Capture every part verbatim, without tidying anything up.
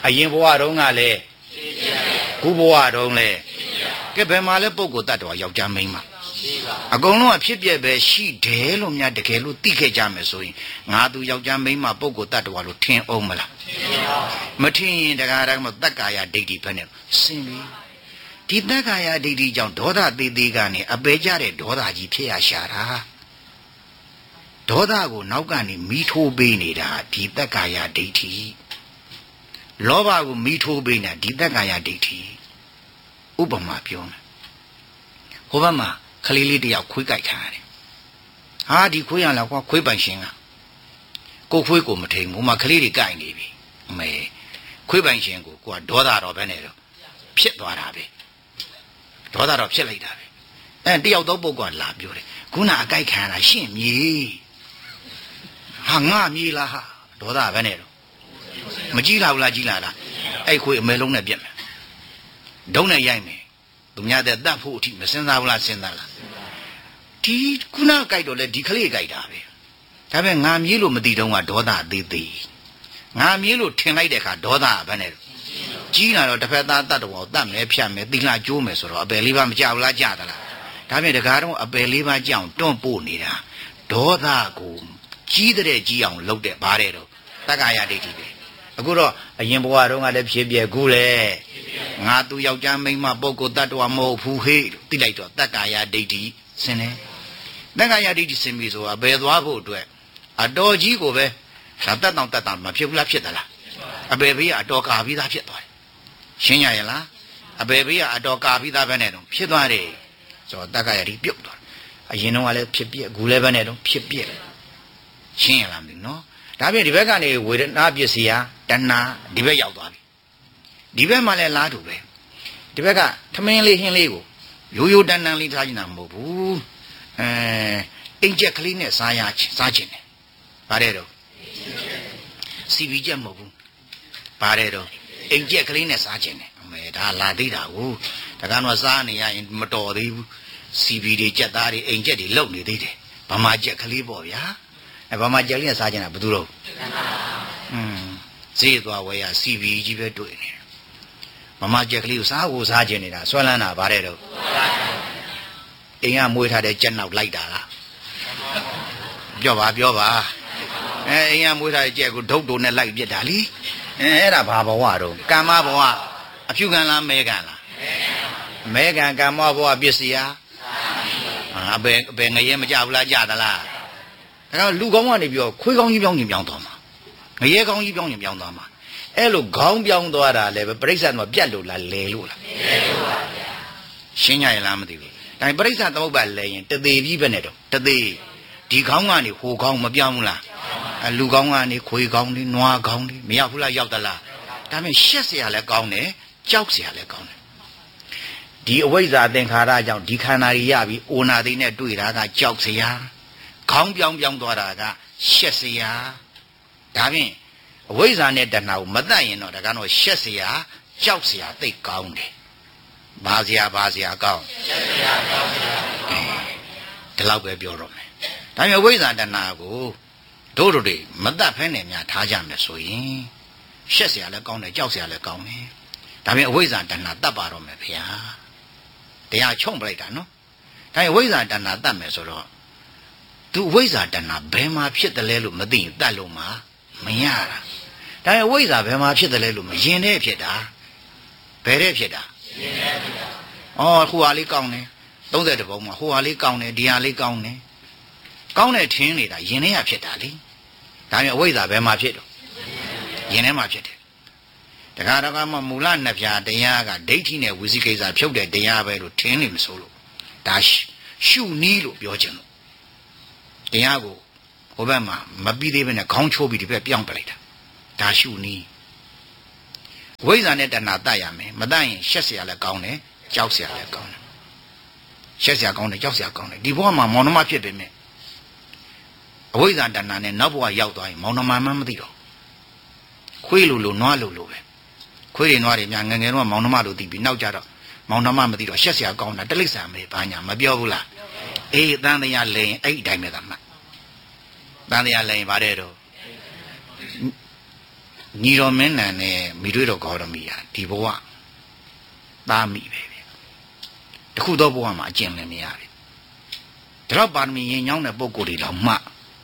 အရင်ဘဝတုန်းကလည်းခုဘဝတုန်းလည်းကဲဘယ်မှာလဲပုဂ္ဂိုလ်တ attva ယောက်ျားမိန်းမအကုန်လုံးအဖြစ်ပြက်ပဲရှိတယ်လို့များတကယ်လို့သိခဲ့ကြမယ်ဆိုရင်ငါသူယောက်ျားမိန်းမပုဂ္ဂိုလ်တ attva လို့ထင်အောင်မလားမထင်ရင်တရားတိုင်းမှာတက္ကာယဒိဋ္ဌိပဲနဲ့စင်ပြီဒီတက္ကာယဒိဋ္ဌိကြောင့်ဒေါသသေးသေးကနေအပေကြတဲ့ဒေါသကြီးဖြစ်ရရှာတာဒေါသကိုနောက်ကနေမီးထိုးပေးနေတာဒီတက္ကာယဒိဋ္ဌိလောဘကိုမီးထိုးပေးနေတာဒီတက္ကာယဒိဋ္ဌိဥပမာပြောမယ်ဟိုဘက်မှာခလေးလေးတယောက်ခွေးကြိုက်ထားတယ်ဟာဒီခွေးရလားကွာခွေးပိုင်ရှင်ကကိုခွေးကိုမထိန်ဘူးဟိုမှာခလေးတွေကြိုက်နေပြီအမေခွေးပိုင်ရှင်ကိုကိုကဒေါသတော့ပဲနဲ့တော့ဖြစ်သွားတာပဲဒေါသတော့ဖြစ်လိုက်တာပဲအဲတယောက်တော့ပုဂ္ဂိုလ်ကလာပြောတယ်ခုနအကြိုက်ခံရတာရှင့်မြေဟာငါမြေလားဟာဒေါသပဲနဲ့တော့မကြည့်လာဘူးလားကြည့်လာလားအဲ့ခွေးအမဲလုံးနဲ့ပြက်မယ်ဒုံးနဲ့ရိုက်မယ်သူများတဲ့တတ်ဖို့အထိမစင်စားဘူးလားစဉ်းစားလားဒီခုနကြိုက်တော့လေဒီကလေးကြိုက်တာပဲဒါပေမဲ့ငါမြေးလို့မသိတော့ကဒေါသသေးသေးငါမြေးလို့ထင်လိုက်တဲ့အခါဒေါသကဘယ်နဲ့ကြီးလာတော့တစ်ဖက်သားတတ်တော်တတ်မယ်ဖြတ်မယ်သီလကျိုးမယ်ဆိုတော့အပယ်လေးပါးမကြဘူးလားကြသလားဒါပေမဲ့တကားတော့အပယ်လေးပါးကြောင်တွန့်ပို့နေတာဒေါသကိုကြီးတဲ့ကြီးအောင်လုပ်တဲ့ဘာတဲ့တော့တက္ကာယဒိဋ္ဌိပဲအခုတော့အရင်ဘဝတုန်းကလည်းဖြစ်ပြကူလေငါသူယောက်ျားမိန်းမပုဂ္ဂိုလ်တ attva မဟုတ်ဘူးဟေ့သိလိုက်တော့တက္ကာယဒိဋ္ဌိစင်တယ်တက္ကာယဒိဋ္ဌိစင်ပြီဆိုတာဘယ်သွားဖို့အတွက်အတော်ကြီးကိုပဲဒါတတ်တောင်တတ်တာမဖြစ်ဘူးလားဖြစ်သလားအပေဘေးကအတော်ကာပြီးသားဖြစ်သွားတယ်ရှင်းရရလားအပေဘေးကအတော်ကာပြီးသားပဲနဲ့တော့ဖြစ်သွားတယ်ဆိုတော့တက္ကာယဒိဋ္ဌိပြုတ်သွားအရင်တော့ကလည်းဖြစ်ပြအခုလည်းပဲနဲ့တော့ဖြစ်ပြရှင်းရလားမသိနော်ဒါပြင်ဒီဘက်ကနေဝေဒနာပစ္စည်းဟာတဏှာဒီဘက်ရောက်သွားပြီဒီဘက်မှာလည်းလားတူပဲဒီဘက်ကထမင်းလေးဟင်းလေးကိုရိုးရိုးတန်းတန်းလေးထားနေတာမဟုတ်ဘူးအဲအိမ်ချက်ကလေးနဲ့စားရစားခြင်းတယ်ဗါတဲ့တော့စီပီချက်မဟုတ်ဘူးဗါတဲ့တော့အိမ်ချက်ကလေးနဲ့စားခြင်းတယ်အမေဒါလာသေးတာကိုဒါကတော့စားနေရရင်မတော်သေးဘူးစီပီတွေကြက်သားတွေအိမ်ချက်တွေလုံနေသေးတယ်ဗမာချက်ကလေးပေါ့ဗျာအဲဗမာချက်ကလေးနဲ့စားခြင်းတာဘယ်သူတော့อืมဈေးသွားဝယ်ရစီပီကြီးပဲတွေ့နေမမကြက်ကလေးကိုစားကိုစားခြင်းနေတာဆွဲလန်းတာဗါတဲ့တော့အိမ်ကမွေးထားတဲ့ကြက်နောက်လိုက်တာလားပြောပါပြောပါအဲအိမ်ကမွေးထားတဲ့ကြက်ကိုဒုတ်တုံနဲ့လိုက်ပြစ်တာလीအဲအဲ့ဒါဘာဘဝတော့ကမ္မဘဝအဖြူခံလားမဲခံလားမဲခံကမ္မဘဝပစ္စည်းဟာအဘယ်အဘယ်ငရဲမကြဘူးလားကြသလားဒါကလူကောင်းကနေပြီးတော့ခွေးကောင်းကြီးပြောင်းရင်ပြောင်းသွားမှာငရဲကောင်းကြီးပြောင်းရင်ပြောင်းသွားမှာအဲ့လိုခေါင်းပြောင်းသွားတာလည်းပဲပြိဿသမပြတ်လို့လားလဲလို့လားလဲလို့ပါဗျာရှင်းကြရလားမသိဘူးဒါပေမဲ့ပြိဿသမုပ္ပါလဲရင်တသေးပြီးပဲနဲ့တော့တသေးဒီခေါင်းကနေဟိုခေါင်းမပြောင်းဘူးလားအလူခေါင်းကနေခွေခေါင်းလေးနွားခေါင်းလေးမရောက်ဘူးလားရောက်သလားဒါပေမဲ့ရှက်เสียလည်းကောင်းတယ်ကြောက်เสียလည်းကောင်းတယ်ဒီအဝိဇ္ဇာသင်္ခါရကြောင့်ဒီခန္ဓာကြီးရပြီးအိုနာသိနဲ့တွေ့တာကကြောက်เสียခေါင်းပြောင်းပြောင်းသွားတာကရှက်เสียဒါဖြင့်အဝိဇ္ဇာနဲ့တဏှာကိုမတတ်ရင်တော့ဒါကတော့ရှက်เสียကြောက်เสียသိကောင်းတယ်ဘာเสียဘာเสียကောင်းရှက်เสียကြောက်เสียဒီလောက်ပဲပြောတော့မယ်ဒါပေမဲ့အဝိဇ္ဇာတဏှာကိုတို့တို့တွေမတတ်ဖဲနဲ့များထားကြမယ်ဆိုရင်ရှက်เสียလည်းကောင်းတယ်ကြောက်เสียလည်းကောင်းတယ်ဒါပေမဲ့အဝိဇ္ဇာတဏှာတတ်ပါတော့မယ်ဗျာတရားချုံပလိုက်တာနော်ဒါပေမဲ့အဝိဇ္ဇာတဏှာတတ်မယ်ဆိုတော့သူအဝိဇ္ဇာတဏှာဘယ်မှာဖြစ်တယ်လဲလို့မသိရင်တတ်လို့မှာမရတာဒါပေမဲ့ဝိဇ္ဇာဘယ်မှာဖြစ်တယ်လဲလို့မရင်တဲ့ဖြစ်တာဘယ်တဲ့ဖြစ်တာရင်တဲ့ဖြစ်တာအော်ဟိုဟာလေးကောင်းတယ်သုံးဆယ်တပုံမှာဟိုဟာလေးကောင်းတယ်ဒီဟာလေးကောင်းတယ်ကောင်းတဲ့ထင်းနေတာရင်ထဲကဖြစ်တာလေဒါပေမဲ့အဝိဇ္ဇာဘယ်မှာဖြစ်တော့ရင်ထဲမှာဖြစ်တယ်တခါတခါမှမူလနှစ်ဖြာတရားကဒိဋ္ဌိနဲ့ဝိသိကိစ္စဖြုတ်တဲ့တရားပဲလို့ထင်းနေမစိုးလို့ဒါရှုနီးလို့ပြောချင်လို့တရားကိုဟိုဘက်မှာမပြီးသေးဘဲနဲ့ခေါင်းချိုးပြီးဒီဘက်ပြောင်းပလိုက်တာဒါရှုနီးဝိဇ္ဇာနဲ့တဏှာတတ်ရမယ်မတတ်ရင်ရှက်เสียလည်းကောင်းတယ်ကြောက်เสียလည်းကောင်းတယ်ရှက်เสียကောင်းတယ်ကြောက်เสียကောင်းတယ်ဒီဘဝမှာမောင်နှမဖြစ်ပေမဲ့အဝိဇ္ဇာတဏှာနဲ့နောက်ဘဝရောက်သွားရင်မောင်နှမမှမသိတော့ခွေးလိုလိုနွားလိုလိုပဲခွေးတွေနွားတွေများငငယ်တော့မောင်နှမလိုသိပြီးနောက်ကြတော့မောင်နှမမသိတော့ရှက်เสียကောင်းတာတလိ္ဆာမေဘာညာမပြောဘူးလားအေးတန်တရားလဲရင်အဲ့ဒီတိုင်းပဲသာမှတန်တရားလဲရင်ဗါတဲ့တော့ညီတော်မင်းနံနဲ့မိတွေ့တော်ဂေါရမီဟာဒီဘဝသားမိပဲဗျတခုသောဘဝမှာအကျင့်လည်းမရဘူးဒါတော့ပါရမီရင်ညောင်းတဲ့ပုဂ္ဂိုလ်တွေတော့မှ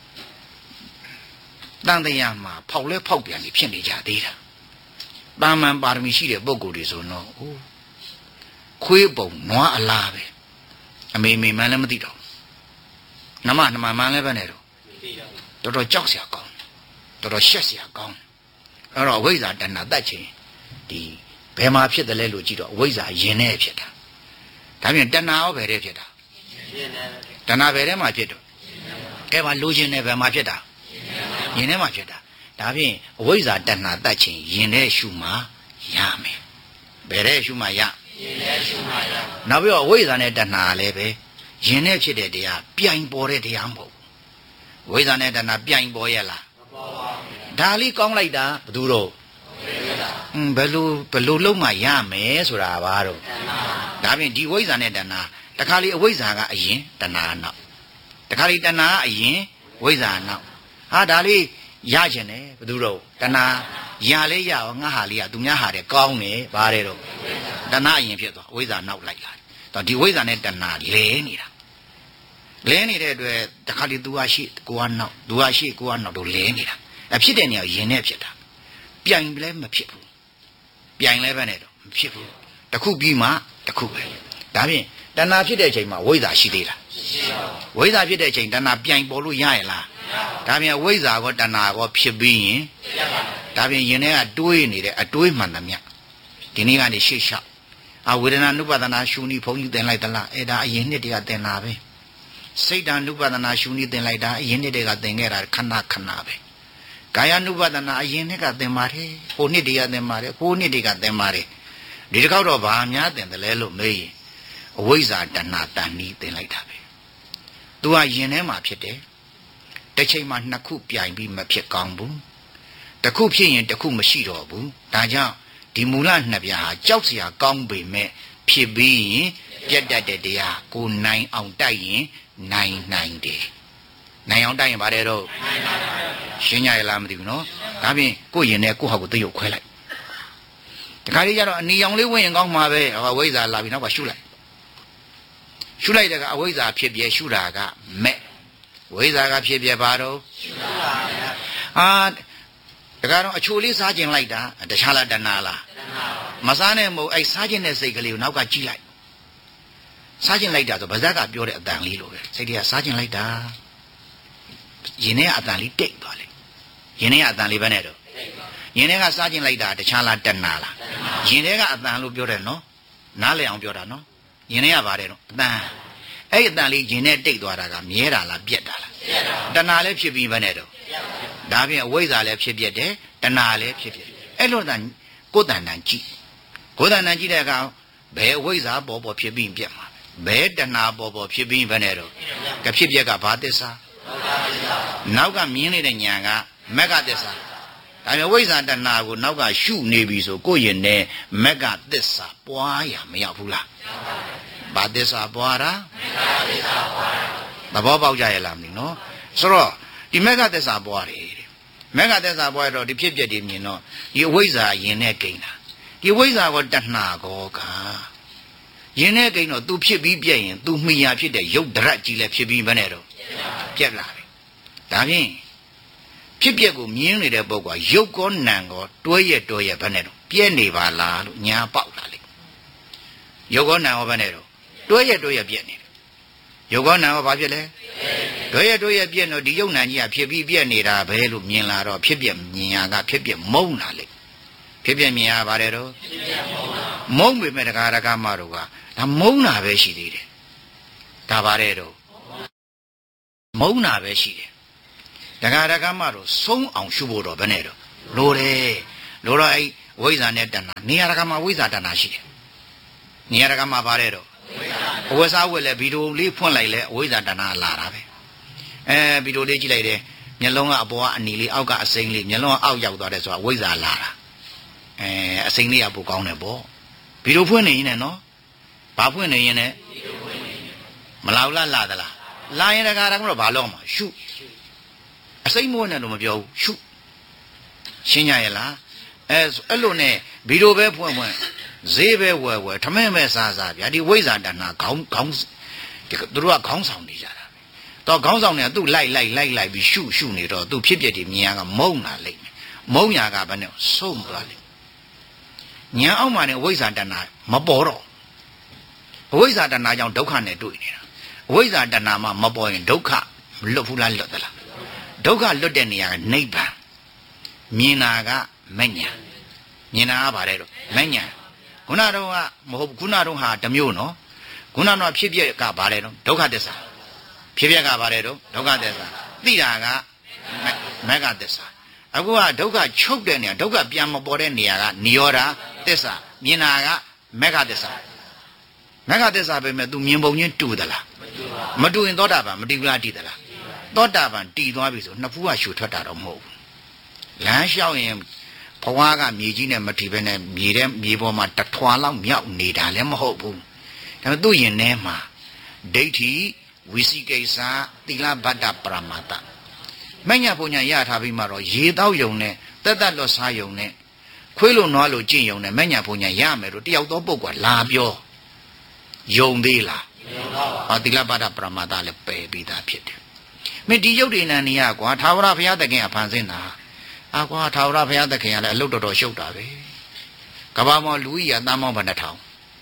တန်တရားမှာဖောက်လဲဖောက်ပြန်နေဖြစ်နေကြသေးတာတာမန်ပါရမီရှိတဲ့ပုဂ္ဂိုလ်တွေဆိုတော့ဟိုခွေးပုံနွားအလားပဲအမေမေမှန်းလည်းမသိတော့နမနမမှန်းလည်းပဲနဲ့တော့တော်တော်ကြောက်စရာကောင်းတော်တော်ရှက်စရာကောင်းအဲ့တော့အဝိဇ္ဇာတဏ္ဍတတ်ခြင်းဒီဘယ်မှာဖြစ်တယ်လဲလို့ကြည့်တော့အဝိဇ္ဇာယင်နဲ့ဖြစ်တာဒါပြန်တဏ္ဍရောဘယ်ထဲဖြစ်တာတဏ္ဍဘယ်ထဲမှာဖြစ်တော့ကဲပါလိုချင်တယ်ဘယ်မှာဖြစ်တာယင်ထဲမှာဖြစ်တာဒါဖြင့်အဝိဇ္ဇာတဏ္ဍတတ်ခြင်းယင်ထဲရှုမှရမယ်ဘယ်ထဲရှုမှရယင်ထဲရှုမှရနောက်ပြီးတော့အဝိဇ္ဇာနဲ့တဏ္ဍလည်းပဲယင်ထဲဖြစ်တဲ့တရားပြိုင်ပေါ်တဲ့တရားမဟုတ်ဘူးဝိဇ္ဇာနဲ့တဏ္ဍပြိုင်ပေါ်ရဲ့လားမပေါ်ပါဘူးဒါလေးကောင်းလိုက်တာဘယ်သူတော့อืมဘယ်လိုဘယ်လိုလုံးမှရမယ်ဆိုတာပါတော့ဒါဖြင့်ဒီဝိဇ္ဇာနဲ့တဏ္ဍတခါလေအဝိဇ္ဇာကအရင်တဏ္ဍကနောက်တခါလေတဏ္ဍကအရင်ဝိဇ္ဇာနောက်ဟာဒါလေးရကျင်တယ်ဘယ်သူတော့တဏ္ဍရလဲရအောင်ငါဟာလေးကသူများဟာတဲ့ကောင်းတယ်ဗါတဲ့တော့တဏ္ဍအရင်ဖြစ်သွားဝိဇ္ဇာနောက်လိုက်လာတော့ဒီဝိဇ္ဇာနဲ့တဏ္ဍလဲနေတာလဲနေတဲ့အတွက်တခါလေသူကရှိကိုကနောက်သူကရှိကိုကနောက်တို့လဲနေတာအဖြစ်တဲ့နေရာရင်နဲ့ဖြစ်တာပြိုင်လည်းမဖြစ်ဘူးပြိုင်လည်းပဲနဲ့တော့မဖြစ်ဘူးတခုပြီးမှတခုပဲဒါဖြင့်တဏှာဖြစ်တဲ့အချိန်မှာဝိဇ္ဇာရှိသေးလားမရှိပါဘူးဝိဇ္ဇာဖြစ်တဲ့အချိန်တဏှာပြိုင်ပေါ်လို့ရရဲ့လားမရပါဘူးဒါဖြင့်ဝိဇ္ဇာကောတဏှာကောဖြစ်ပြီးရင်ရပါဘူးဒါဖြင့်ယင်ထဲကတွေးနေတဲ့အတွေးမှန်သမျှဒီနေ့ကနေရှေ့လျှောက်အဝေဒနာနုပဒနာရှုနိဘုန်းကြီးသင်လိုက်သလားအဲ့ဒါအရင်နှစ်တည်းကသင်တာပဲစိတ်တ ानु ပဒနာရှုနိသင်လိုက်တာအရင်နှစ်တည်းကသင်ခဲ့တာခဏခဏပဲကာယ ानु ပဒနာအရင်နှစ်ကသင်ပါတယ်ဟိုနှစ်တည်းကသင်ပါတယ်ဟိုနှစ်တည်းကသင်ပါတယ်ဒီတစ်ခေါက်တော့ဘာများသင်တယ်လဲလို့မေးရင်အဝိဇ္ဇာတဏှာတဏှီသင်လိုက်တာပဲသူကယင်ထဲမှာဖြစ်တယ်တစ်ချိန်မှာနှစ်ခုပြိုင်ပြီးမဖြစ်ကောင်းဘူးတစ်ခုဖြစ်ရင်တစ်ခုမရှိတော့ဘူးဒါကြောင့်ဒီမူလနှစ်ပြားဟာကြောက်စရာကောင်းပေမဲ့ဖြစ်ပြီးရင်ပြတ်တတ်တဲ့တရားကိုနိုင်အောင်တိုက်ရင်နိုင်နိုင်တယ်နိုင်အောင်တိုက်ရင်ဗါတယ်တော့ရှင်းကြရလားမသိဘူးနော်ဒါဖြင့်ကိုယ့်ရင်နဲ့ကိုယ့်ဟာကိုယ်တရုပ်ခွဲလိုက်တခါလေးကျတော့အနီရောင်လေးဝင်ရင်ကောင်းမှာပဲအဝိဇ္ဇာလာပြီးနောက်ကရှုလိုက်ရှုလိုက်တဲ့ကအဝိဇ္ဇာဖြစ်ပြရှုတာကမဲ့ဝိဇ္ဇာကဖြစ်ပြပါတော့ရှုတာပါအာတကတော့အချိုလေးစားခြင်းလိုက်တာတခြားလားတဏှာလားတဏှာမစားနဲ့မဟုတ်အဲ့စားခြင်းတဲ့စိတ်ကလေးကိုနောက်ကကြည့်လိုက်စားခြင်းလိုက်တာဆိုဗဇက်ကပြောတဲ့အတန်လေးလိုပဲစိတ်တွေကစားခြင်းလိုက်တာရင်ထဲကအတန်လေးတိတ်သွားလေရင်ထဲကအတန်လေးပဲနဲ့တော့ရင်ထဲကစားခြင်းလိုက်တာတခြားလားတဏှာလားရင်ထဲကအတန်လို့ပြောတယ်နော်နားလည်အောင်ပြောတာနော်ရင်ထဲကပါတယ်နော်အတန်အဲ့ဒီအတန်လေးရင်ထဲတိတ်သွားတာကမြဲတာလားပြက်တာလားပြက်တာတဏှာလည်းဖြစ်ပြီးပဲနဲ့တော့ဒါဖြင့်အဝိဇ္ဇာလည်းဖြစ်ပြတယ်တဏှာလည်းဖြစ်ပြအဲ့လိုတန်ကိုယ်တန်တန်ကြည့်ကိုယ်တန်တန်ကြည့်တဲ့အခါဘယ်အဝိဇ္ဇာပေါ်ပေါ်ဖြစ်ပြီးပြက်မှာဘယ်တဏှာပေါ်ပေါ်ဖြစ်ပြီးပဲနဲ့တော့ကဖြစ်ပြက်ကဘာသစ္စာနောက်ကမြင်နေတဲ့ညာကမက္ကသစ္စာဒါပေမဲ့ဝိဇ္ဇာတဏှာကိုနောက်ကရှုနေပြီဆိုကိုယ့်ရင်နဲ့မက္ကသစ္စာပွားရမရောက်ဘူးလားဘာသစ္စာပွားတာမက္ကသစ္စာပွားတာသဘောပေါက်ကြရလားမသိနော်ဆိုတော့ဒီမက္ကသစ္စာပွားတယ်မက္ကသစ္စာပွားတော့ဒီဖြစ်ပြက်တွေမြင်တော့ဒီအဝိဇ္ဇာရင်နဲ့ကိန်းတာဒီဝိဇ္ဇာကိုတဏှာကောကယင်းနဲ့ကိန်းတော့ तू ဖြစ်ပြီးပြက်ရင် तू မိယာဖြစ်တဲ့ရုပ်ဒရက်ကြီးလည်းဖြစ်ပြီးမနဲ့တော့ပြက်လာပြီဒါဖြင့်ဖြစ်ပြက်ကိုမြင်နေတဲ့ပုဂ္ဂိုလ်ကရုပ်ကောနံကောတွဲရတွဲရဘယ်နဲ့တော့ပြက်နေပါလားလို့ညာပေါက်လာလေရုပ်ကောနံကောဘယ်နဲ့တော့တွဲရတွဲရပြက်နေတယ်ရုပ်ကောနံကောဘာဖြစ်လဲတွဲရတွဲရပြက်တော့ဒီရုပ်နံကြီးကဖြစ်ပြီးပြက်နေတာပဲလို့မြင်လာတော့ဖြစ်ပြက်မြင်ရကဖြစ်ပြက်မုန်းလာလေဖြစ်ပြက်မြင်ရပါတယ်တော့ဖြစ်ပြက်မုန်းလာမုန်းပေမဲ့တကားတကားမတို့ကဒါမုန်းတာပဲရှိသေးတယ်ဒါပါတယ်တော့မုန်းတာပဲရှိတယ်တကားတကားမတို့ဆုံးအောင်ရှုဖို့တော့ဘယ်နဲ့တော့လိုတယ်လိုတော့အဲ့ဝိဇ္ဇာနဲ့တဏှာနေရာတကားမှာဝိဇ္ဇာတဏှာရှိတယ်နေရာတကားမှာပါတယ်တော့အဝိဇ္ဇာဝက်လဲဗီဒီယိုလေးဖွင့်လိုက်လဲအဝိဇ္ဇာတဏှာလာတာပဲအဲဗီဒီယိုလေးကြည့်လိုက်တယ်မျက်လုံးကအပေါ်ကအနီလေးအောက်ကအစိမ်းလေးမျက်လုံးကအောက်ရောက်သွားတယ်ဆိုတာဝိဇ္ဇာလာတာအဲအစိမ်းလေးကပိုကောင်းတယ်ပေါ့ဗီဒီယိုဖွင့်နေရင်လည်းနော်ဘာဖွင့်နေရင်လည်းမလောက်လားလာသလားလာရင်တကားတကားတော့ဘာလို့မှာရှုအစိမ့်မိုးနဲ့တော့မပြောဘူးရှုရှင်းကြရဲ့လားအဲအဲ့လိုနဲ့ဗီဒီယိုပဲဖွင့်ဖွင့်ဈေးပဲဝယ်ဝယ်ထမင်းပဲစားစားဗျာဒီဝိဇ္ဇာတဏှာခေါင်းခေါင်းဒီသူတို့ကခေါင်းဆောင်နေကြတာပဲတော့ခေါင်းဆောင်နေသူ့လိုက်လိုက်လိုက်လိုက်ပြီးရှုရှုနေတော့သူ့ဖြစ်ဖြစ်ဒီမြင်ရကမုံလာလိမ့်မယ်မုံညာကဘယ်နဲ့ဆုံးသွားလိမ့်ညာအောက်မှာနေဝိဇ္ဇာတဏှာမပေါ်တော့ဝိဇ္ဇာတဏှာကြောင့်ဒုက္ခနဲ့တွေ့နေတာဝိဇ္ဇာတဏှာမှာမပေါ်ရင်ဒုက္ခမလွတ်ဘူးလားလွတ်သလားဒုက္ခလွတ်တဲ့နေရာကနိဗ္ဗာန်မြင်တာကမဉ္ဇဉ်မြင်တာကဘာလဲတော့မဉ္ဇဉ်ခုနတော့ကမဟုတ်ခုနတော့ဟာတစ်မျိုးနော်ခုနတော့ဖြစ်ပြက်ကဘာလဲတော့ဒုက္ခသစ္စာဖြစ်ပြက်ကဘာလဲတော့ဒုက္ခသစ္စာသိတာကမဂ္ဂသစ္စာအခုကဒုက္ခချုပ်တဲ့နေရာဒုက္ခပြန်မပေါ်တဲ့နေရာကနိရောဓသစ္စာမြင်တာကမဂ္ဂသစ္စာမဂ္ဂသစ္စာပဲမဲ့ तू မြင်ပုံချင်းတူသလားမတူရင်သောတာပန်မတူလားတည်သလားသောတာပန်တည်သွားပြီဆိုနှစ်ဖူးကရှူထွက်တာတော့မဟုတ်ဘူးလမ်းလျှောက်ရင်ဘဝကမြေကြီးနဲ့မထီပဲနဲ့မြေတဲ့မြေပေါ်မှာတထွာလောက်မြောက်နေတာလည်းမဟုတ်ဘူးဒါပေမဲ့သူ့ရင်ထဲမှာဒိဋ္ဌိဝိသိကိစ္စသီလဗတ္တပရမတ္တမညာပညာရထားပြီးမှတော့ရေတောက်ယုံနဲ့တက်တက်လွတ်စားယုံနဲ့ခွေးလိုနွားလိုကြင့်ယုံနဲ့မညာပညာရမယ်လို့တယောက်သောပုဂ္ဂိုလ်လာပြောယုံသေးလားမယုံပါဘူးဟာသီလဗတ္တပရမတ္တလည်းပယ်ပြီးသားဖြစ်တယ်မင်းဒီယုတ်ဒီနန်နေရကွာသာဝရဘုရားသခင်ကဖန်ဆင်းတာအာကွာသာဝရဘုရားသခင်ကလည်းအလုတ်တော်တော်ရှုပ်တာပဲကဘာမောလူကြီးရတမ်းမောဘယ်နှထောင်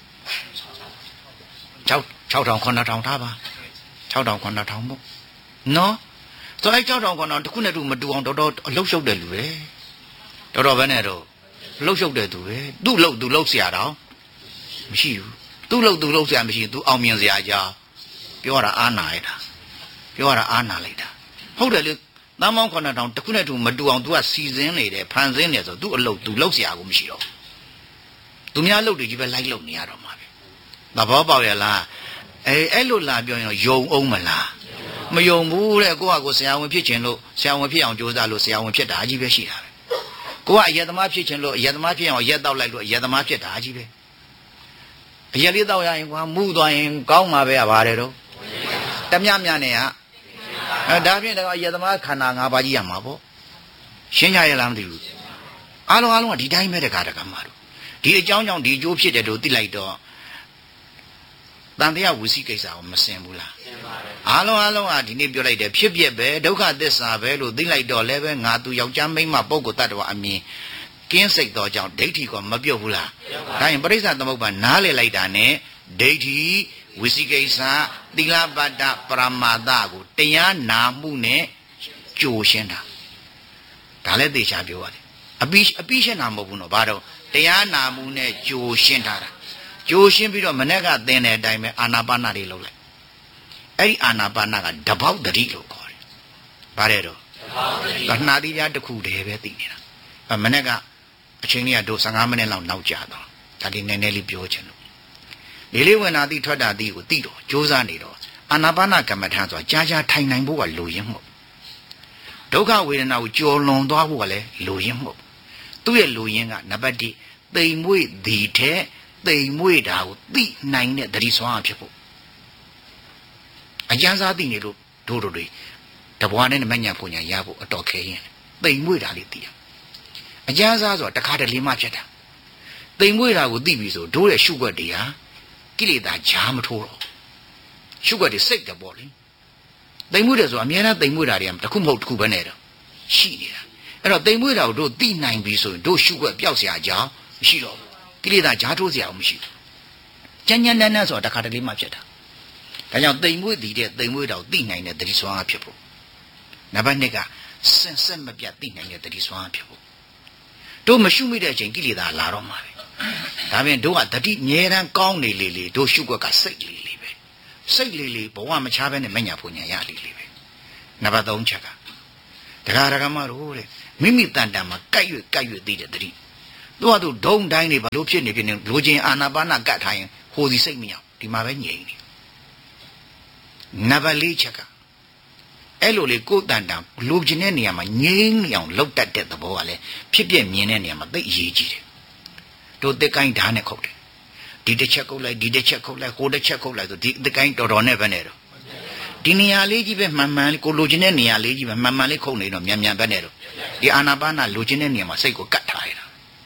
6 6000 9000ထားပါ6000 9000ပေါ့နော်ဆိုအဲ6000 9000တခုနဲ့တူမတူအောင်တော်တော်အလုတ်ရှုပ်တယ်လူပဲတော်တော်ပဲနဲ့တော့အလုတ်ရှုပ်တယ်သူပဲသူ့လုတ်သူလုတ်เสียတာမရှိဘူးသူ့လုတ်သူလုတ်เสียမရှိသူအောင်မြင်เสียကြပြောတာအာနာရတာပြောတာအာနာလိုက်တာဟုတ်တယ်လေတမ်းမောင်းခုနှစ်ထောင်တခုနဲ့တူမတူအောင် तू ကစီစဉ်နေတယ်ဖန်ဆင်းနေဆို तू အလုပ် तू လုပ်เสียကိုမရှိတော့သူများအလုပ်တွေကြီးပဲလိုက်လုပ်နေရတော့မှာပဲသဘောပေါက်ရလားအဲအဲ့လိုလာပြောရင်ယုံအောင်မလားမယုံဘူးတဲ့ကိုကကိုဆရာဝန်ဖြစ်ခြင်းလို့ဆရာဝန်ဖြစ်အောင်ကြိုးစားလို့ဆရာဝန်ဖြစ်တာကြီးပဲရှိတာပဲကိုကအယက်သမားဖြစ်ခြင်းလို့အယက်သမားဖြစ်အောင်ရက်တောက်လိုက်လို့အယက်သမားဖြစ်တာကြီးပဲအယက်လေးတောက်ရရင်ကွာမူသွားရင်ကောင်းမှာပဲကပါတယ်တော့တမြမြနဲ့ကအဲဒါဖြင့်တော့ယသမားခန္ဓာ၅ပါးကြီးရမှာပေါ့ရှင်းကြရလားမသိဘူးအားလုံးအားလုံးကဒီတိုင်းပဲတကားတကားမှာတို့ဒီအကြောင်းကြောင့်ဒီအကျိုးဖြစ်တယ်လို့သိလိုက်တော့တန်တရားဝစီကိစ္စကိုမစင်ဘူးလားအားလုံးအားလုံးကဒီနေ့ပြောလိုက်တယ်ဖြစ်ပြက်ပဲဒုက္ခသစ္စာပဲလို့သိလိုက်တော့လည်းပဲငါသူယောက်ျားမိန်းမပုဂ္ဂိုလ်တ attva အမြင်ကင်းစိတ်တော့ကြောင့်ဒိဋ္ဌိကမပြုတ်ဘူးလားဒါရင်ပရိစ္ဆသမုပ္ပါနားလေလိုက်တာနဲ့ဒိဋ္ဌိဝိသိကိစ္စသီလဗတ္တပရမတ္တကိုတရားနာမှုနဲ့ကြိုရှင်းတာဒါလည်းသေချာပြောရတယ်အပိအပိရှင်းတာမဟုတ်ဘူးနော်ဘာတော့တရားနာမှုနဲ့ကြိုရှင်းထားတာကြိုရှင်းပြီးတော့မနေ့ကသင်တဲ့အတိုင်းပဲအာနာပါနတွေလုပ်လိုက်အဲ့ဒီအာနာပါနကတပေါက်တတိလို့ခေါ်တယ်ဘာလဲတော့တဏှာတိပြတစ်ခုတည်းပဲသိနေတာအမနေ့ကအချိန်လေးကတို့15မိနစ်လောက်နောက်ကြာတော့ဒါလေးနည်းနည်းလေးပြောချင်လို့လေးလေးဝင်လာသည့်ထွက်တာသည့်ကိုသိတော့ကြိုးစားနေတော့အာနာပါနကမ္မထံဆိုတာကြာကြာထိုင်နိုင်ဖို့ကလိုရင်းမဟုတ်ဒုက္ခဝေဒနာကိုကြော်လွန်သွားဖို့ကလည်းလိုရင်းမဟုတ်သူ့ရဲ့လိုရင်းကနံပါတ်1တိမ်မွေ့သည်တဲ့တိမ်မွေ့တာကိုသိနိုင်တဲ့တတိဆွမ်းဖြစ်ဖို့အကျဉ်းစားသိနေလို့တို့တို့တွေတဘွားနဲ့မညံ့ဖို့ညာရဖို့အတော်ခဲရင်တိမ်မွေ့တာလေးသိရအကျဉ်းစားဆိုတာတခါတလေမှဖြစ်တာတိမ်မွေ့တာကိုသိပြီဆိုတို့ရဲ့ရှုွက်တွေဟာကိလေသာဂျာမထိုးတော့ရှုွက်တွေစိတ်တယ်ပေါ့လေတိမ်မွေ့တယ်ဆိုအများနဲ့တိမ်မွေ့တာတွေကတခုမဟုတ်တခုပဲနဲ့တော့ရှိနေတာအဲ့တော့တိမ်မွေ့တာကိုတို့သိနိုင်ပြီဆိုရင်တို့ရှုွက်ပျောက်เสียကြအောင်မရှိတော့ဘူးကိလေသာဂျာထိုးเสียအောင်မရှိဘူးကြမ်းကြမ်းတမ်းတမ်းဆိုတာတခါတလေမှဖြစ်တာဒါကြောင့်တိမ်မွေ့တည်တဲ့တိမ်မွေ့တာကိုသိနိုင်တဲ့တတိဆွမ်းဖြစ်ဖို့နံပါတ်2ကစင်ဆက်မပြတ်သိနိုင်တဲ့တတိဆွမ်းဖြစ်ဖို့တို့မရှုမိတဲ့အချိန်ကိလေသာလာတော့မှာပဲဒါပြင်တို့ကတတိမြဲတမ်းကောင်းနေလေလေတို့ရှုွက်ကစိတ်လေးလေးပဲစိတ်လေးလေးဘဝမချဘဲနဲ့မညာဖို့ညာရလေးလေးပဲနံပါတ်3ချက်ကတရားဓမ္မတို့တဲ့မိမိတန်တန်မှာကြိုက်ရွကြိုက်ရွသိတဲ့တတိတို့ကတို့ဒုံတိုင်းတွေဘာလို့ဖြစ်နေဖြစ်နေလိုချင်အာနာပါနကတ်ထားရင်ဟိုစီစိတ်မရောက်ဒီမှာပဲငြိမ်နေနံပါတ်4ချက်ကအဲ့လိုလေကိုယ်တန်တန်လိုချင်တဲ့နေရာမှာငြိမ်နေအောင်လောက်တတ်တဲ့သဘောကလည်းဖြစ်ပြမြင်တဲ့နေရာမှာသိအရေးကြီးတယ်တို့တက်ကိုင်းဓာတ်နဲ့ခုတ်တယ်ဒီတစ်ချက်ခုတ်လိုက်ဒီတစ်ချက်ခုတ်လိုက်ဟိုတစ်ချက်ခုတ်လိုက်ဆိုဒီတက်ကိုင်းတော်တော်နဲ့ပဲနဲ့တော့ဒီနေရာလေးကြီးပဲမှန်မှန်လေးကိုလိုချင်တဲ့နေရာလေးကြီးပဲမှန်မှန်လေးခုတ်နေတော့မြန်မြန်ပဲနဲ့တော့ဒီအာနာပါနလိုချင်တဲ့နေရာမှာစိတ်ကိုကတ်ထားရတာ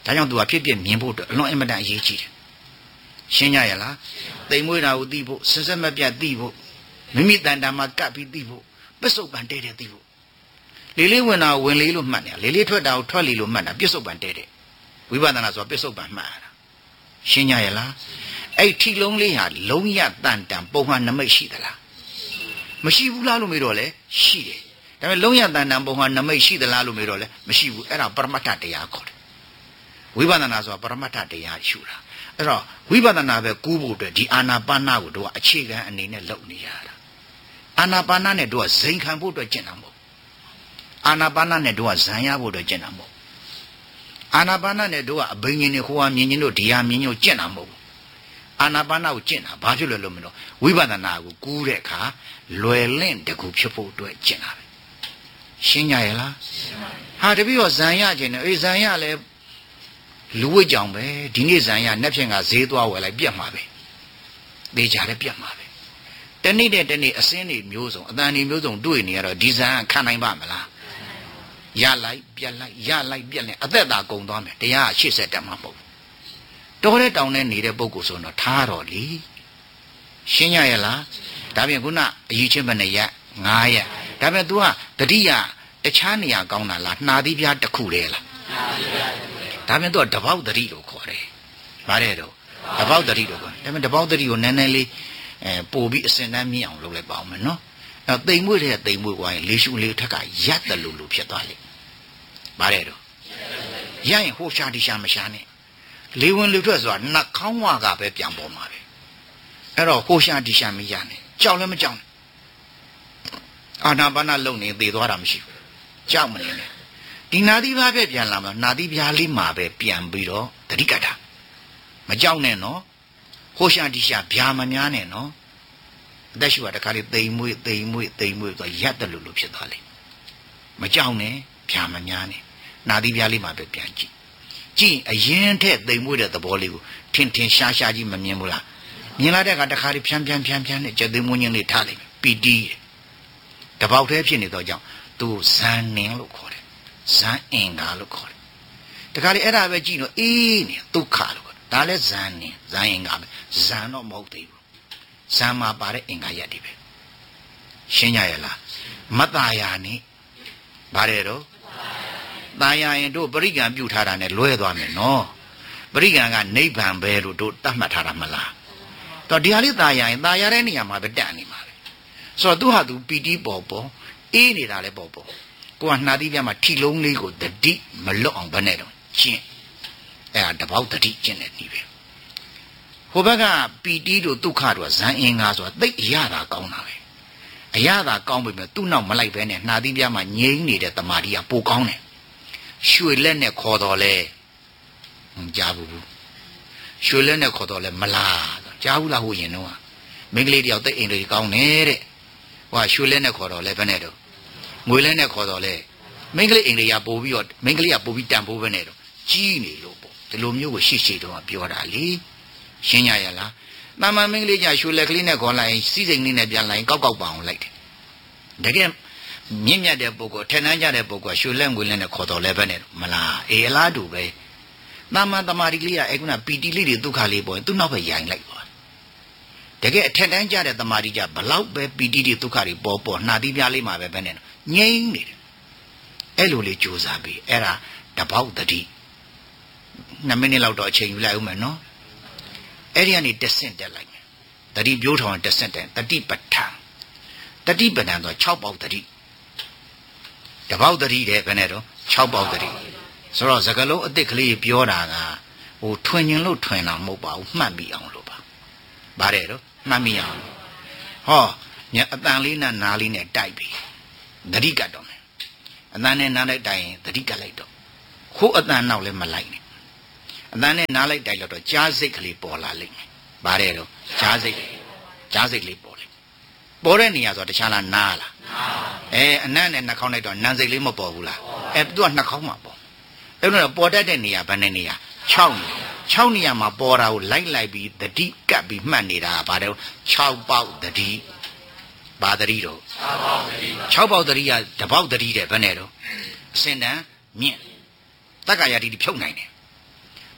ဒါကြောင့်သူကဖြစ်ဖြစ်မြင်ဖို့အတွက်အလွန်အင်မတန်အရေးကြီးတယ်ရှင်းကြရလားတိမ်မွေးတာကိုသိဖို့စစက်မပြတ်သိဖို့မိမိတန်တာမှာကပ်ပြီးသိဖို့ပစ္စုပန်တဲတဲ့သိဖို့လေးလေးဝင်တာကိုဝင်လေးလို့မှတ်တယ်လေးလေးထွက်တာကိုထွက်လေးလို့မှတ်တာပစ္စုပန်တဲတဲ့ဝိပဿနာဆိုတာပစ္စုပန်မှတ်ရတာရှင်းကြရလားအဲ့ထီလုံးလေးဟာလုံးရတန်တန်ပုံမှန်နမိတ်ရှိသလားမရှိဘူးလားလို့မေးတော့လေရှိတယ်ဒါပေမဲ့လုံးရတန်တန်ပုံမှန်နမိတ်ရှိသလားလို့မေးတော့လေမရှိဘူးအဲ့ဒါပရမတ္ထတရားခေါ်တယ်ဝိပဿနာဆိုတာပရမတ္ထတရားရှုတာအဲ့တော့ဝိပဿနာပဲကူးဖို့အတွက်ဒီအာနာပါနကိုတို့ကအခြေခံအနေနဲ့လုပ်နေရတာအာနာပါနနဲ့တို့ကဇိမ်ခံဖို့အတွက်ကျင့်တာမဟုတ်အာနာပါနနဲ့တို့ကဇံရဖို့အတွက်ကျင့်တာမဟုတ်အာနာပါနနဲ့တို့ကအဘိညာဉ်နဲ့ဟိုဟာမြင်ချင်းတို့ဒီဟာမြင်ချင်းကျင့်တာမဟုတ်အာနာပါနကိုကျင့်တာဘာဖြစ်လို့လို့မလို့ဝိပဿနာကိုကူးတဲ့အခါလွယ်လင့်တကူဖြစ်ဖို့အတွက်ကျင့်တာပဲရှင်းကြရလားဟာတပည့်တော်ဇံရခြင်းနဲ့အေးဇံရလဲလူဝိကြောင်ပဲဒီနေ့ဇံရနှက်ဖြင့်ကဈေးသွားဝယ်လိုက်ပြတ်မှာပဲသေချာလည်းပြတ်မှာပဲတနေ့တဲ့တနေ့အစင်းတွေမျိုးစုံအတန်တွေမျိုးစုံတွေ့နေရတော့ဒီဇံခံနိုင်ပါမလားရလိုက်ပြတ်လိုက်ရလိုက်ပြတ်လိုက်အသက်သာကုန်သွားမယ်တရားအရှေ့ဆက်တက်မှာမဟုတ်တော်တဲ့တောင်နဲ့နေတဲ့ပုဂ္ဂိုလ်ဆိုတော့ထားတော့လေရှင်းရရလားဒါပြင်ခုနအယူချင်းဘယ်နဲ့ရငါးရက်ဒါပြင် तू ကတတိယတခြားနေရာကောင်းတာလားနှာသီးပြားတစ်ခုတည်းလားဒါပြင် तू ကတပေါက်တတိလို့ခေါ်တယ်ဗါတဲ့တော့တပေါက်တတိလို့ခေါ်တယ်ဒါပြင်တပေါက်တတိကိုနည်းနည်းလေးအဲပို့ပြီးအစင်တန်းမြင့်အောင်လုပ်လိုက်ပါအောင်မယ်နော်အဲတိမ်မွေ့တဲ့တိမ်မွေ့ကွာရင်လေးရှုလေးထက်ကရက်တယ်လို့လို့ဖြစ်သွားလိမ့်ဗါတဲ့တော့ရရင်ဟိုရှာဒီရှာမရှာနဲ့လေဝင်လေထွက်ဆိုတာနှာခေါင်းဝါကပဲပြန်ပေါ်မှာပဲအဲ့တော့ဟိုရှာဒီရှာမရနဲ့ကြောက်လည်းမကြောက်နဲ့အာနာပါနလုံနေသေသွားတာမရှိဘူးကြောက်မနေနဲ့ဒီနာသီးပြားပဲပြန်လာမှာနာသီးပြားလေးမှာပဲပြန်ပြီးတော့တတိကတာမကြောက်နဲ့နော်ဟိုရှာဒီရှာဗျာမများနဲ့နော်အသက်ရှူတာတခါလေးတိမ်မွေ့တိမ်မွေ့တိမ်မွေ့ဆိုရက်တယ်လို့လို့ဖြစ်သွားလိမ့်မကြောက်နဲ့ဗျာမများနဲ့နာသီးပြားလေးမှာပဲပြန်ကြည့်ကြည့်အရင်ထက်သိမ်မွေ့တဲ့သဘောလေးကိုထင်ထင်ရှားရှားကြီးမမြင်ဘူးလားမြင်လာတဲ့အခါတခါလေးဖြန်းဖြန်းဖြန်းဖြန်းနဲ့ကြက်သိမ်မွေ့ညင်းလေးထားလိုက်ပီတီးတပေါက်တည်းဖြစ်နေတော့ကြောင့်သူဇန်နင်လို့ခေါ်တယ်ဇန်အင်္ဂါလို့ခေါ်တယ်တခါလေးအဲ့ဒါပဲကြည့်တော့အေးနေဒုက္ခလို့ခေါ်တယ်ဒါလည်းဇန်နင်ဇန်အင်္ဂါပဲဇန်တော့မဟုတ်သေးဘူးဇန်မှာပါတဲ့အင်္ဂါရက်တွေပဲရှင်းကြရလားမတ္တယာနိဗါတယ်တော့ตายရင်တို့ပရိကံပြုထားတာနဲ့လွဲသွားမယ်နော်ပရိကံကနိဗ္ဗာန်ပဲလို့တို့တတ်မှတ်ထားတာမလားတော့ဒီဟာလေးตายရင်ตายရတဲ့နေရာမှာပဲတတ်နေမှာပဲဆိုတော့သူဟာသူပီတိပေါ်ပေါ်အေးနေတာလည်းပေါ်ပေါ်ကိုကနှာသီးပြမှာထီလုံးလေးကိုတတိမလွတ်အောင်ဘယ်နဲ့တော့ကျင့်အဲ့ဒါတပေါက်တတိကျင့်တဲ့နည်းပဲဟိုဘက်ကပီတိတို့ဒုက္ခတို့ဇန်အင်္ဂါဆိုတာသိအရသာကောင်းတာပဲအရသာကောင်းပြီမဲ့သူ့နောက်မလိုက်ပဲနဲ့နှာသီးပြမှာငြိမ်းနေတဲ့တမာတိကပိုကောင်းတယ်ရွှေလက်နဲ့ခေါ်တော်လဲမကြားဘူးရွှေလက်နဲ့ခေါ်တော်လဲမလားကြားဘူးလားဟိုရင်တော့မိန်းကလေးတယောက်တိတ်အိမ်လေးကောင်းနေတဲ့ဟိုရွှေလက်နဲ့ခေါ်တော်လဲဘယ်နဲ့တော့ငွေလက်နဲ့ခေါ်တော်လဲမိန်းကလေးအိမ်လေးရပို့ပြီးတော့မိန်းကလေးကပို့ပြီးတန်ဖိုးပဲနဲ့တော့ကြီးနေလို့ပေါ့ဒီလိုမျိုးကိုရှိရှိတော့ပြောတာလေရှင်းရရလားတာမန်မိန်းကလေးကရွှေလက်ကလေးနဲ့ခေါ်လိုက်စီးစိမ်လေးနဲ့ပြန်လိုက်ကောက်ကောက်ပါအောင်လိုက်တယ်တကယ်မြင့်မြတ်တဲ့ပုဂ္ဂိုလ်ထက်နှမ်းကြတဲ့ပုဂ္ဂိုလ်ရွှေလက်ငွေလက်နဲ့ခေါ်တော်လဲပဲနဲ့မလားအေးအလားတူပဲတာမန်တမာတိကလေးကအဲ့ခုနပီတိလေးတွေဒုက္ခလေးပေါ်ရင်သူ့နောက်ပဲရိုင်လိုက်သွားတကယ်အထက်တန်းကြတဲ့တမာတိကြဘလောက်ပဲပီတိတွေဒုက္ခတွေပေါ်ပေါ်နှာသီးပြားလေးမှာပဲပဲနဲ့ငြိမ့်နေတယ်အဲ့လိုလေးကြိုးစားပြီးအဲ့ဒါတပေါက်တတိနှစ်မိနစ်လောက်တော့အချိန်ယူလိုက်ဦးမယ်နော်အဲ့ဒီကနေတစ်ဆင့်တက်လိုက်မယ်တတိပြိုးထောင်တစ်ဆင့်တက်တတိပဋ္ဌာန်တတိပဋ္ဌာန်ဆို၆ပေါက်တတိတပေါက်တတိတဲ့ဘယ်နဲ့တော့၆ပေါက်တတိဆိုတော့စကလုံးအစ်စ်ကလေးပြောတာကဟိုထွင်ញင်လို့ထွင်တာမဟုတ်ပါဘူးမှတ်မိအောင်လို့ပါဗါတဲ့တော့မှတ်မိအောင်ဟောညအတန်လေးနဲ့နားလေးနဲ့တိုက်ပြီတတိကတ်တော့မယ်အတန်နဲ့နားလိုက်တိုက်ရင်တတိကတ်လိုက်တော့ခိုးအတန်နောက်လည်းမလိုက်နဲ့အတန်နဲ့နားလိုက်တိုက်တော့ကြားစိတ်ကလေးပေါ်လာလိမ့်မယ်ဗါတဲ့တော့ကြားစိတ်ကြားစိတ်လေးပေါ်လိမ့်ပေါ်တဲ့နေရာဆိုတခြားလားနားလားအဲအနံ့နဲ့နှာခေါင်းလိုက်တော့နန်းစိတ်လေးမပေါ်ဘူးလားအဲသူကနှာခေါင်းမှာပေါ်အဲ့တော့ပေါ်တတ်တဲ့နေရာဘယ်နဲ့နေရာ၆နေရာ၆နေရာမှာပေါ်တာကိုလိုက်လိုက်ပြီးတတိကပ်ပြီးမှတ်နေတာဗါတဲ့၆ပေါက်တတိဘာတတိတော့၆ပေါက်တတိကတပေါက်တတိတဲ့ဘယ်နဲ့တော့အစင်တန်းမြင့်တက္ကရာတိဖြုတ်နိုင်တယ်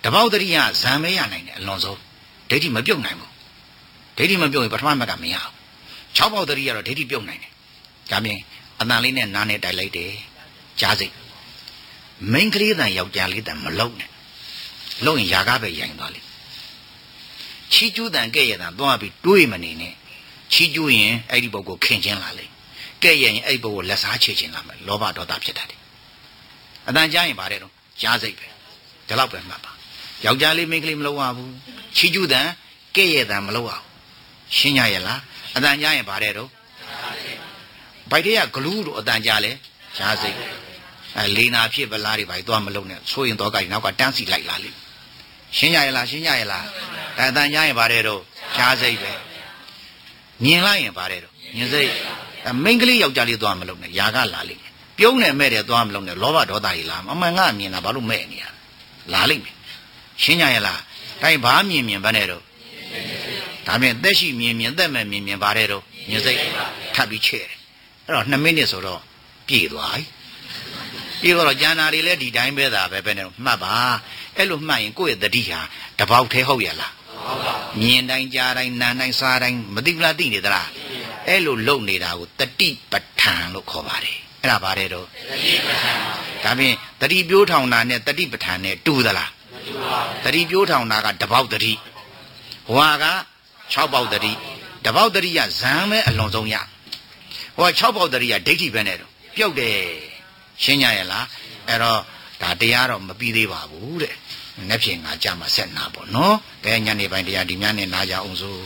တပေါက်တရိယဇံမဲရနိုင်တယ်အလွန်ဆုံးဒိဋ္ဌိမပြုတ်နိုင်ဘူးဒိဋ္ဌိမပြုတ်ရင်ပထမမက်ကမရဘူး၆ပေါက်တရိယတော့ဒိဋ္ဌိပြုတ်နိုင်တယ်ဒါပြင်အတန်လေးနဲ့နားနဲ့တိုက်လိုက်တယ်ကြားစိတ်မိန်းကလေးတန်ယောက်ျားလေးတန်မလုံးနဲ့လုံးရင်ຢာကားပဲရိုင်သွားလိမ့်ချီကျူးတန်ကဲ့ရဲ့တန်သွားပြီးတွေးမနေနဲ့ချီကျူးရင်အဲ့ဒီပုဂ္ဂိုလ်ခင်ချင်းလာလိမ့်ကဲ့ရဲ့ရင်အဲ့ဒီပုဂ္ဂိုလ်လက်စားချေချင်းလာမယ်လောဘဒေါသဖြစ်တတ်တယ်အတန်ကြားရင်ပါတယ်တော့ကြားစိတ်ပဲဒီလောက်ပဲမှတ်ပါယောက်ျားလေးမိန်းကလေးမလုံးရဘူးချီကျူးတန်ကဲ့ရဲ့တန်မလုံးရဘူးရှင်းရရဲ့လားအတန်ကြားရင်ပါတယ်တော့ဘိုက်တည်းကဂလူးလို့အတန်ကြားလဲကြားစိတ်အဲလေနာဖြစ်ပလားတွေဘိုက်သွားမလုံးနဲ့ဆိုရင်တော့ကနောက်ကတန်းစီလိုက်လာလိမ့်ရှင်းရရဲ့လားရှင်းရရဲ့လားအဲအတန်ကြားရင်ပါတယ်တော့ကြားစိတ်ပဲမြင်လိုက်ရင်ပါတယ်တော့မြင်စိတ်မိန်းကလေးယောက်ျားလေးသွားမလုံးနဲ့ຢာကလာလိမ့်ပြုံးနဲ့မဲ့တယ်သွားမလုံးနဲ့လောဘဒေါသကြီးလာအမှန်ကမြင်တာဘာလို့မဲ့နေရလာလိမ့်မယ်ရှင်းကြရဲ့လားတိုင်းဘာမြင်မြင်ဘာနဲ့တော့ဒါပြင်သက်ရှိမြင်မြင်သက်မဲ့မြင်မြင်ပါတယ်တော့မြင်စိတ်ထပ်ပြီးချဲ့တယ်အဲ့တော့နှစ်မိနစ်ဆိုတော့ပြည့်သွားပြီပြည့်တော့ကျန်တာတွေလည်းဒီတိုင်းပဲသာပဲပဲနဲ့မှတ်ပါအဲ့လိုမှတ်ရင်ကိုယ့်ရဲ့တတိဟာတပေါက်သေးဟုတ်ရလားဟုတ်ပါဘူးမြင်တိုင်းကြားတိုင်းနားတိုင်းစားတိုင်းမသိဘူးလားသိနေသလားအဲ့လိုလုံနေတာကိုတတိပဋ္ဌာန်လို့ခေါ်ပါတယ်အဲ့ဒါပါတယ်တော့တတိပဋ္ဌာန်ဒါပြင်တတိပြိုးထောင်တာနဲ့တတိပဋ္ဌာန်နဲ့တူသလားမတူပါဘူးတတိပြိုးထောင်တာကတပေါက်တတိဟွာက၆ပေါက်တတိတပေါက်တတိကဇံပဲအလွန်ဆုံးရဟိုက၆ပေါက်တတိကဒိဋ္ဌိပဲနဲ့တော့ပြုတ်တယ်ရှင်းကြရဲ့လားအဲ့တော့ဒါတရားတော့မပြီးသေးပါဘူးတဲ့နေ့ဖြင့်ငါကြမှာဆက်နာပေါ့နော်ဘယ်ညနေပိုင်းတရားဒီညနေနာကြအောင်စို့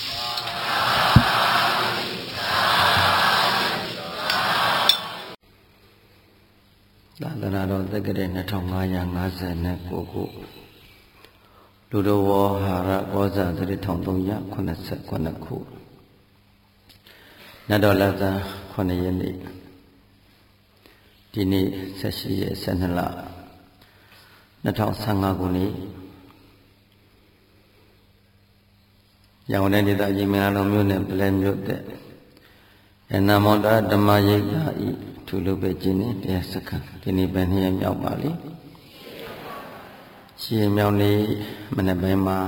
သာသနာတော်သက္ကရာနှစ်ထောင်ငါးရာငါးဆယ်ကိုခုလူတော်ဝဟာရကောဇာသတိထောင်သုံးရာခုနှစ်ဆယ်ခုနှစ်ခုနတ်တော်လက်သာခုနှစ်ရက်နေ့ဒီနေ့ဆက်ရှိရဲ့ဆယ်နှစ်လနှစ်ထောင်ဆယ်ငါခုနှစ်ရောင်တဲ့ဒေသကြီးမင်္ဂလာတော်မြို့နယ်ပလဲမြို့တဲ့အနမောတဓမ္မရိပ်သာဤထူလို့ပဲကျင်းနေတရားစခန်းဒီနေ့ပဲနှစ်ရက်မြောက်ပါလိရှင်းမြောက်နေမနေ့ပိုင်းမှာ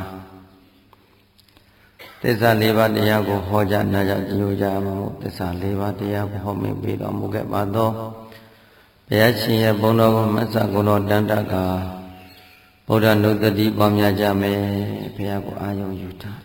သစ္စာလေးပါးတရားကိုဟောကြားနာကြားကြိုးကြားမှာမို့သစ္စာလေးပါးတရားကိုဟောမိပြီးတော်မူခဲ့ပါသောဘုရားရှင်ရဲ့ဘုန်းတော်ကိုမဆကုတော်တန်တကဗုဒ္ဓနုတ္တိပွားများကြမယ်ဘုရားကိုအာရုံယူထား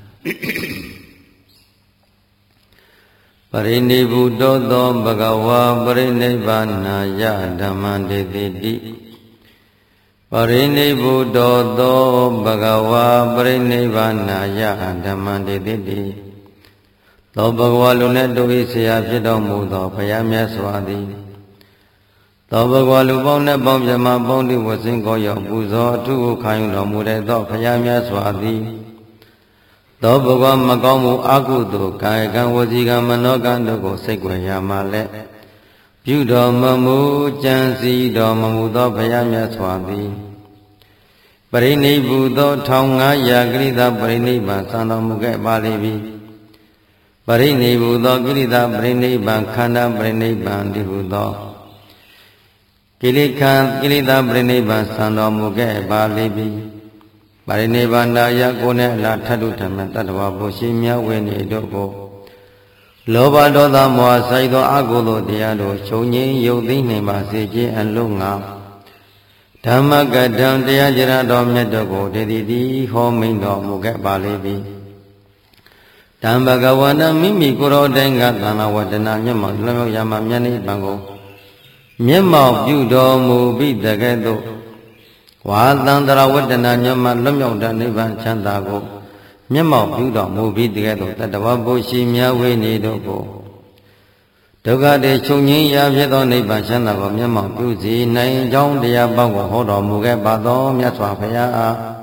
ပရိနိဗ္ဗုတောသောဘဂဝါပရိနိဗ္ဗာနာယဓမ္မံတေတိတိပရိနိဗ္ဗုတောသောဘဂဝါပရိနိဗ္ဗာနာယဓမ္မံတေတိတိသောဘဂဝါလူနဲ့တို့၏ဆရာဖြစ်တော်မူသောဘုရားမြတ်စွာသည်သောဘဂဝါလူပေါင်းနဲ့ပေါင်းပြမပေါင်းတိဝဆင်းကိုရောက်ပူဇော်အထုကိုခံယူတော်မူတဲ့သောဘုရားမြတ်စွာသည်သောဘဂဝါမကောင်းမှုအကုသိုလ်ကာယကံဝစီကံမနောကံတို့ကိုစိတ်ွယ်ရမှလည်းပြုတော်မမူကြံစည်တော်မမူသောဘုရားမြတ်စွာသည်ပရိနိဗ္ဗုသောထောင်ငါးရာကိရိတာပရိနိဗ္ဗာန်သံတော်မူခဲ့ပါလိမ့်မည်ပရိနိဗ္ဗုသောကိရိတာပရိနိဗ္ဗာန်ခန္ဓာပရိနိဗ္ဗာန်ဒီဟုသောကိလေသာကိလေသာပရိနိဗ္ဗာန်သံတော်မူခဲ့ပါလိမ့်မည်ပရိနိဗ္ဗာန်ရာကိုနဲ့အလားထတုဓမ္မတတ္တဝါဘုရှိမြတ်ဝိနေတို့ကိုလောဘဒေါသမောဟဆိုင်သောအကုသိုလ်တရားတို့ချုပ်ငြိမ်းယုတ်သိနိုင်ပါစေခြင်းအလို့ငါဓမ္မကတံတရားကြရတော်မြတ်တို့ကိုတည်တည်သည်ဟောမိန်တော်မူခဲ့ပါလိမ့်မည်ဓမ္မကဝန္တမိမိကိုယ်တော်တိုင်ကသံဃာဝတ္တနာမျက်မှောက်လွန်မြောက်ရမှမျက်နှိပံကိုမျက်မှောက်ပြုတော်မူပြီးတကဲ့သို့ဝါသံတရဝတ္တနာညမလွတ်မြောက်တဲ့နိဗ္ဗာန်ချမ်းသာကိုမျက်မှောက်ပြုတော်မူပြီးတကဲ့သို့တတ္တဝဘုရှိမြတ်ဝိနေတို့ကိုဒုက္ခတွေချုပ်ငြိမ်းရာဖြစ်သောနိဗ္ဗာန်ချမ်းသာကိုမျက်မှောက်ပြုစီနိုင်ကြောင်းတရားပေါင်းကိုဟောတော်မူခဲ့ပါသောမြတ်စွာဘုရား